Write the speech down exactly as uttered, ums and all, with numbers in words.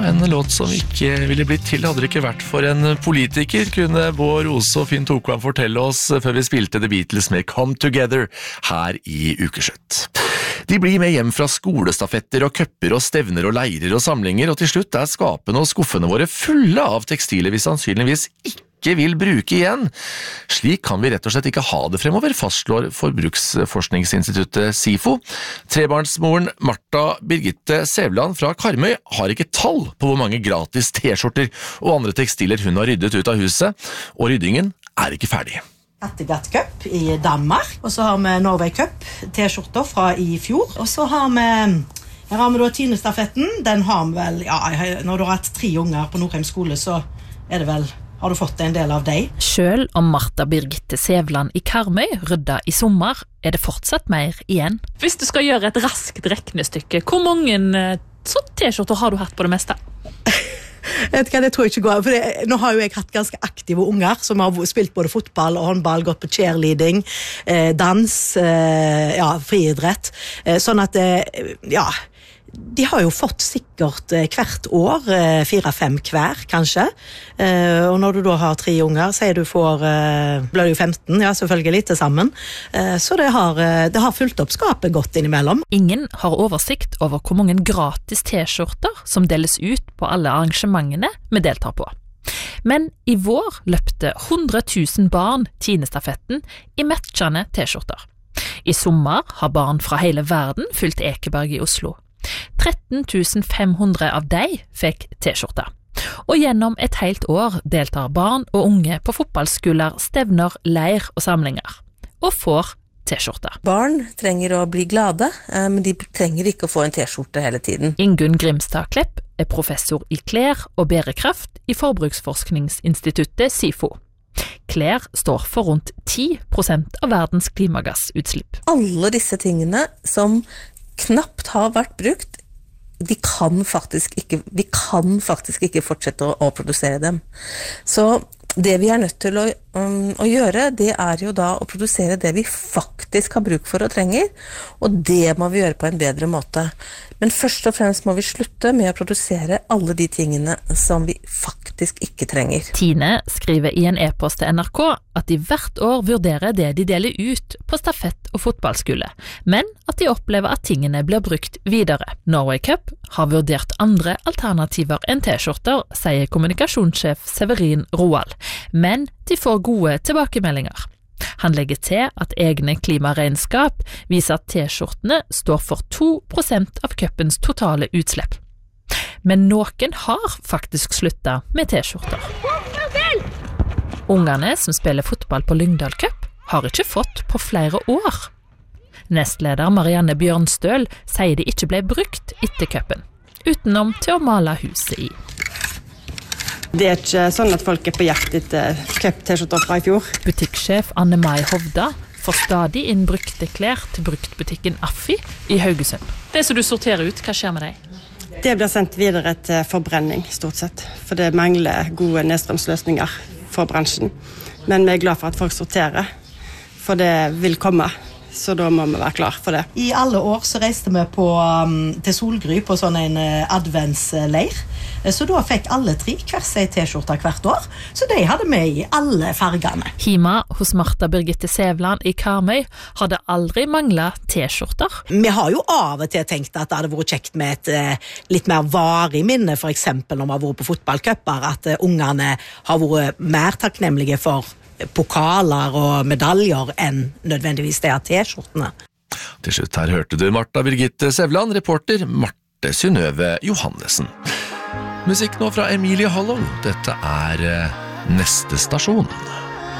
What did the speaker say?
en låt som ikke ville blitt til hadde det ikke vært for en politiker, kunne Bård Rose og Finn Tokvam fortelle oss før vi spilte The Beatles med Come Together her i Ukeslutt. De blir med hjem fra skolestafetter og køpper og stevner og leirer og samlinger, og til slutt er skapene og skuffene våre fulle av tekstiler vi sannsynligvis ikke ikke vil bruke igjen. Slik kan vi rett og slett ikke ha det fremover, fastslår Forbruksforskningsinstituttet SIFO. Trebarnsmoren Martha Birgitte Sævland fra Karmøy har ikke tall på hvor mange gratis t-skjorter og andre tekstiler hun har ryddet ut av huset, og ryddingen er ikke ferdig. Kattegat Cup i Danmark, og så har vi Norway Cup t-skjorter fra i fjor, og så har vi her har vi da Tinestafetten. Den har vi vel, ja, når du har hatt tre unger på Nordheim skole, så er det vel har du fått en del av deg? Selv om Martha Birgitte Sævland i Karmøy rydda i sommer, er det fortsatt mer igjen. Hvis du skal gjøre et raskt regnestykke, hvor mange så t-skjorter har du hatt på det meste? Vet du hva, det tror jeg ikke går. For det, nå har jo jeg hatt ganske aktive unger som har spilt både fotball og håndball, gått på cheerleading, eh, dans, eh, ja, friidrett. Eh, sånn at, eh, ja... De har jo fått sikkert hvert år, fire-fem hver, kanskje. Og når du da har tre unger, sier du får, blir det jo femten, ja, selvfølgelig litt sammen. Så det har, det har fulgt opp skapet godt innimellom. Ingen har oversikt over hvor mange gratis t-skjorter som deles ut på alle arrangementene vi deltar på. Men i vår løpte hundre tusen barn Tinestafetten i matchende t-skjorter. I sommer har barn fra hele verden fylt Ekeberg i Oslo. tretten tusen fem hundre av deg fikk t-skjorta. Og gjennom et helt år deltar barn og unge på fotballskoler, stevner, leir og samlinger, og får t-skjorta. Barn trenger å bli glade, men de trenger ikke å få en t-skjorte hele tiden. Ingunn Grimstad Klepp er professor i klær og bærekraft i Forbruksforskningsinstituttet SIFO. Klær står for rundt ti prosent av verdens klimagassutslipp. Alle disse tingene som knapt har vært brukt, de kan faktisk ikke, vi kan faktisk ikke fortsette å, å produsere dem. Så det vi er nødt til å, um, å gjøre, det er jo da å produsere det vi faktisk har bruk for og trenger, og det må vi gjøre på en bedre måte. Men først og fremst må vi slutte med å produsere alle de tingene som vi faktisk ikke trenger. Tine skriver i en e-post til N R K at de hvert år vurderer det de deler ut på stafett og fotballskole, men at de opplever at tingene blir brukt videre. Norway Cup har vurdert andre alternativer enn t-skjorter, sier kommunikasjonssjef Severin Roald, men de får gode tilbakemeldinger. Han legger til at egne klimaregnskap viser at t-skjortene står for to prosent av cupens totale utslipp. Men noen har faktisk sluttet med t-skjorter. Ungene som spiller fotball på Lyngdal Cup har ikke fått på flere år. Nestleder Marianne Bjørnstøl sier de ikke ble brukt etter cupen, utenom til å male huset i. Det er ikke sånn at folk er på jakt etter cup-t-skjorter fra i fjor. Butikksjef Anne-Mai Hovda får stadig inn brukte klær til bruktbutikken Affi i Haugesund. Det som du sorterer ut, hva skjer med deg? Det blir sendt videre til forbrenning, stort sett. For det mangler gode nedstrømsløsninger for bransjen. Men vi er glad for at folk sorterer, for det vil komme. Så da må vi være klar for det. I alle år så reiste vi på, um, til Solgry på sånn en uh, adventsleir. Så da fikk alle tre hver seg t-skjorter hvert år. Så de hadde med i alle fargene. Hima hos Martha Birgitte Sævland i Karmøy hadde aldri manglet t-skjorter. Vi har jo av og til tenkt at det hadde vært kjekt med et uh, litt mer varig minne, for eksempel når vi har vært på fotballcuper, at uh, ungene har vært mer takknemlige for pokaler og medaljer enn nødvendigvis det av t-skjortene. Til slutt her hørte du Martha Birgitte Sævland, reporter Marte Synnøve Johannesen. Musikk nå fra Emilie Hollow. Dette er Neste stasjon.